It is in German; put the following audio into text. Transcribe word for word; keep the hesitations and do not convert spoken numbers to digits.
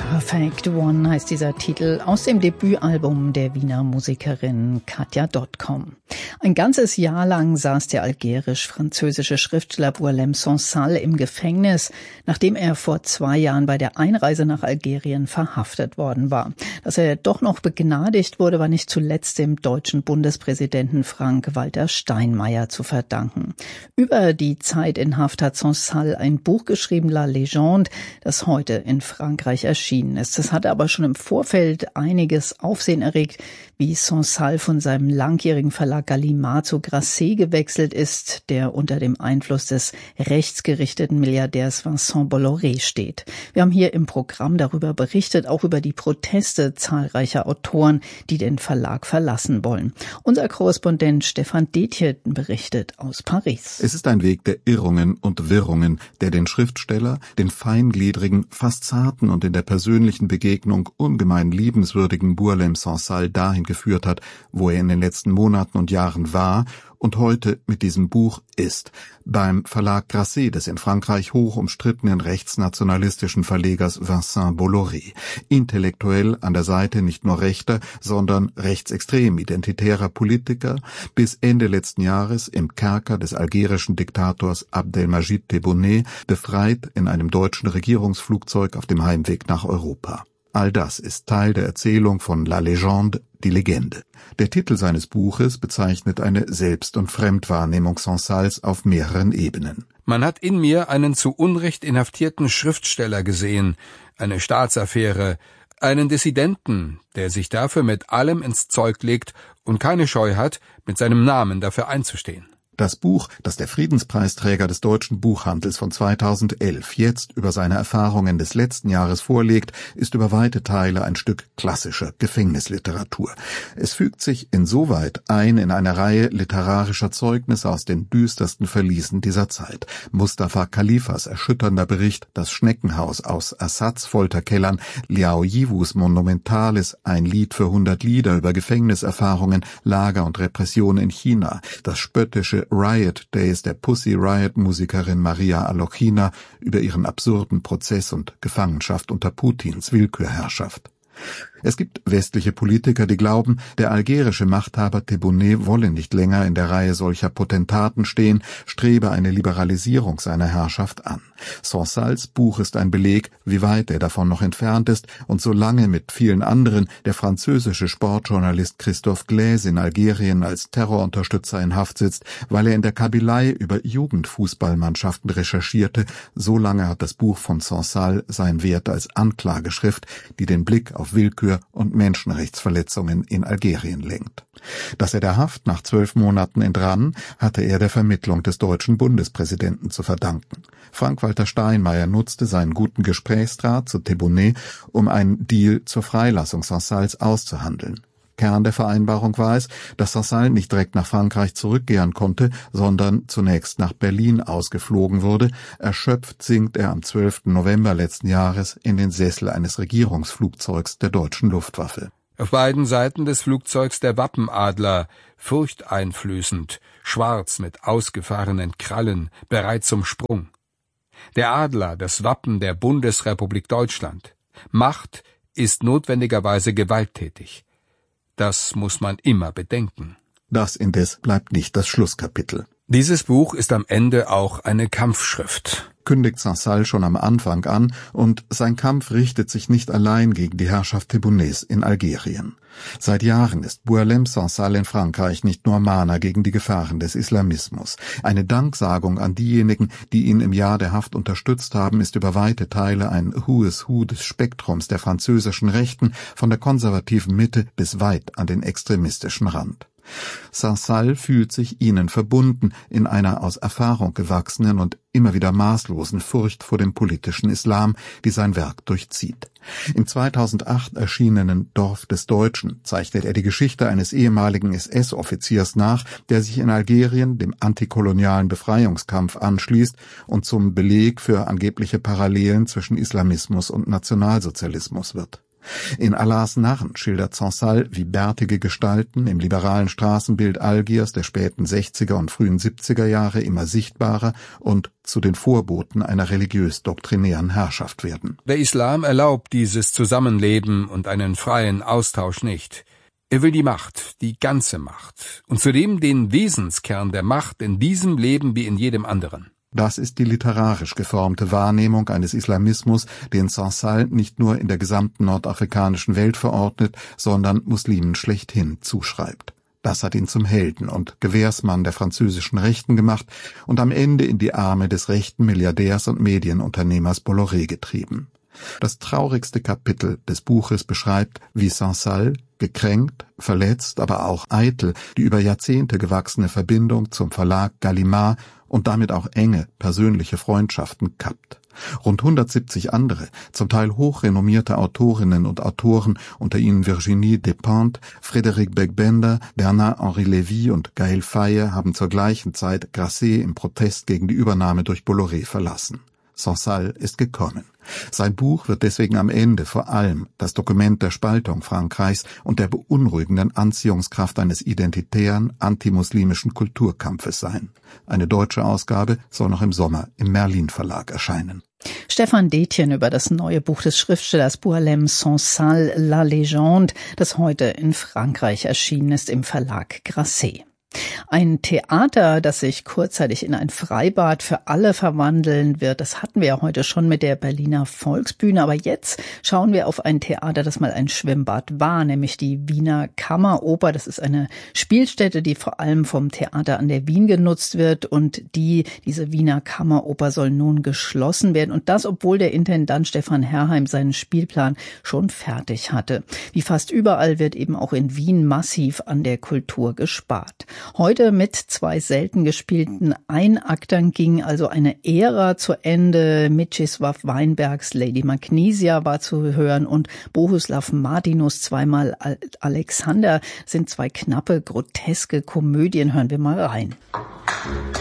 Perfect One heißt dieser Titel aus dem Debütalbum der Wiener Musikerin Katja Dotcom. Ein ganzes Jahr lang saß der algerisch-französische Schriftsteller Boualem Sansal im Gefängnis, nachdem er vor zwei Jahren bei der Einreise nach Algerien verhaftet worden war. Dass er doch noch begnadigt wurde, war nicht zuletzt dem deutschen Bundespräsidenten Frank-Walter Steinmeier zu verdanken. Über die Zeit in Haft hat Sansal ein Buch geschrieben, La Légende, das heute in Frankreich erschienen ist. Das hatte aber schon im Vorfeld einiges Aufsehen erregt, wie Sansal von seinem langjährigen Verlag Gallimard zu Grasset gewechselt ist, der unter dem Einfluss des rechtsgerichteten Milliardärs Vincent Bolloré steht. Wir haben hier im Programm darüber berichtet, auch über die Proteste zahlreicher Autoren, die den Verlag verlassen wollen. Unser Korrespondent Stefan Detjen berichtet aus Paris. Es ist ein Weg der Irrungen und Wirrungen, der den Schriftsteller, den feingliedrigen, fast zarten und in der persönlichen Begegnung ungemein liebenswürdigen Boualem Sansal dahin geführt hat, wo er in den letzten Monaten und Jahren war und heute mit diesem Buch ist, beim Verlag Grasset des in Frankreich hoch umstrittenen rechtsnationalistischen Verlegers Vincent Bolloré, intellektuell an der Seite nicht nur rechter, sondern rechtsextrem identitärer Politiker, bis Ende letzten Jahres im Kerker des algerischen Diktators Abdelmajid Tebboune, befreit in einem deutschen Regierungsflugzeug auf dem Heimweg nach Europa. All das ist Teil der Erzählung von La Légende, die Legende. Der Titel seines Buches bezeichnet eine Selbst- und Fremdwahrnehmung Sansals auf mehreren Ebenen. Man hat in mir einen zu Unrecht inhaftierten Schriftsteller gesehen, eine Staatsaffäre, einen Dissidenten, der sich dafür mit allem ins Zeug legt und keine Scheu hat, mit seinem Namen dafür einzustehen. Das Buch, das der Friedenspreisträger des deutschen Buchhandels von zweitausendelf jetzt über seine Erfahrungen des letzten Jahres vorlegt, ist über weite Teile ein Stück klassischer Gefängnisliteratur. Es fügt sich insoweit ein in eine Reihe literarischer Zeugnisse aus den düstersten Verließen dieser Zeit. Mustafa Khalifas erschütternder Bericht Das Schneckenhaus aus Assads Folterkellern, Liao Yiwus monumentales Ein Lied für hundert Lieder über Gefängniserfahrungen, Lager und Repression in China, das spöttische Riot Days der Pussy Riot-Musikerin Maria Alochina über ihren absurden Prozess und Gefangenschaft unter Putins Willkürherrschaft. Es gibt westliche Politiker, die glauben, der algerische Machthaber Tebboune wolle nicht länger in der Reihe solcher Potentaten stehen, strebe eine Liberalisierung seiner Herrschaft an. Sansals Buch ist ein Beleg, wie weit er davon noch entfernt ist und solange mit vielen anderen der französische Sportjournalist Christophe Glaise in Algerien als Terrorunterstützer in Haft sitzt, weil er in der Kabylei über Jugendfußballmannschaften recherchierte, so lange hat das Buch von Sansal seinen Wert als Anklageschrift, die den Blick auf Willkür und Menschenrechtsverletzungen in Algerien lenkt. Dass er der Haft nach zwölf Monaten entrann, hatte er der Vermittlung des deutschen Bundespräsidenten zu verdanken. Frank-Walter Steinmeier nutzte seinen guten Gesprächsdraht zu Tebboune, um einen Deal zur Freilassung Sansals auszuhandeln. Kern der Vereinbarung war es, dass Sansal nicht direkt nach Frankreich zurückkehren konnte, sondern zunächst nach Berlin ausgeflogen wurde. Erschöpft sinkt er am zwölften November letzten Jahres in den Sessel eines Regierungsflugzeugs der deutschen Luftwaffe. Auf beiden Seiten des Flugzeugs der Wappenadler, furchteinflößend, schwarz mit ausgefahrenen Krallen, bereit zum Sprung. Der Adler, das Wappen der Bundesrepublik Deutschland. Macht ist notwendigerweise gewalttätig. Das muss man immer bedenken. Das indes bleibt nicht das Schlusskapitel. Dieses Buch ist am Ende auch eine Kampfschrift, kündigt Sansal schon am Anfang an, und sein Kampf richtet sich nicht allein gegen die Herrschaft Tebbounés in Algerien. Seit Jahren ist Boualem Sansal in Frankreich nicht nur Mahner gegen die Gefahren des Islamismus. Eine Danksagung an diejenigen, die ihn im Jahr der Haft unterstützt haben, ist über weite Teile ein Who is Who des Spektrums der französischen Rechten, von der konservativen Mitte bis weit an den extremistischen Rand. Sansal fühlt sich ihnen verbunden in einer aus Erfahrung gewachsenen und immer wieder maßlosen Furcht vor dem politischen Islam, die sein Werk durchzieht. Im zweitausendacht erschienenen Dorf des Deutschen zeichnet er die Geschichte eines ehemaligen S S-Offiziers nach, der sich in Algerien dem antikolonialen Befreiungskampf anschließt und zum Beleg für angebliche Parallelen zwischen Islamismus und Nationalsozialismus wird. In Allahs Narren schildert Saint-Saëns, wie bärtige Gestalten im liberalen Straßenbild Algiers der späten sechziger und frühen siebziger Jahre immer sichtbarer und zu den Vorboten einer religiös-doktrinären Herrschaft werden. Der Islam erlaubt dieses Zusammenleben und einen freien Austausch nicht. Er will die Macht, die ganze Macht, und zudem den Wesenskern der Macht in diesem Leben wie in jedem anderen. Das ist die literarisch geformte Wahrnehmung eines Islamismus, den Saint-Saëns nicht nur in der gesamten nordafrikanischen Welt verordnet, sondern Muslimen schlechthin zuschreibt. Das hat ihn zum Helden und Gewährsmann der französischen Rechten gemacht und am Ende in die Arme des rechten Milliardärs und Medienunternehmers Bolloré getrieben. Das traurigste Kapitel des Buches beschreibt, wie Saint-Saëns, gekränkt, verletzt, aber auch eitel, die über Jahrzehnte gewachsene Verbindung zum Verlag Gallimard und damit auch enge persönliche Freundschaften kappt. Rund hundertsiebzig andere, zum Teil hochrenommierte Autorinnen und Autoren, unter ihnen Virginie Despentes, Frédéric Beigbeder, Bernard-Henri Lévy und Gaël Faye, haben zur gleichen Zeit Grasset im Protest gegen die Übernahme durch Bolloré verlassen. Saint-Saëns ist gekommen. Sein Buch wird deswegen am Ende vor allem das Dokument der Spaltung Frankreichs und der beunruhigenden Anziehungskraft eines identitären, antimuslimischen Kulturkampfes sein. Eine deutsche Ausgabe soll noch im Sommer im Merlin Verlag erscheinen. Stefan Detjen über das neue Buch des Schriftstellers Boualem Sansal, La Légende, das heute in Frankreich erschienen ist im Verlag Grasset. Ein Theater, das sich kurzzeitig in ein Freibad für alle verwandeln wird, das hatten wir ja heute schon mit der Berliner Volksbühne, aber jetzt schauen wir auf ein Theater, das mal ein Schwimmbad war, nämlich die Wiener Kammeroper. Das ist eine Spielstätte, die vor allem vom Theater an der Wien genutzt wird, und die, diese Wiener Kammeroper soll nun geschlossen werden, und das, obwohl der Intendant Stefan Herrheim seinen Spielplan schon fertig hatte. Wie fast überall wird eben auch in Wien massiv an der Kultur gespart. Heute mit zwei selten gespielten Einaktern ging also eine Ära zu Ende. Mieczysław Weinbergs Lady Magnesia war zu hören und Bohuslav Martinus zweimal Alexander sind zwei knappe, groteske Komödien. Hören wir mal rein.